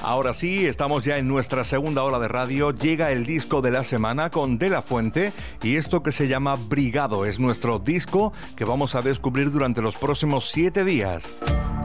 Ahora sí, estamos ya en nuestra segunda hora de radio. Llega el disco de la semana con De La Fuente y esto que se llama Brigado es nuestro disco que vamos a descubrir durante los próximos 7 días.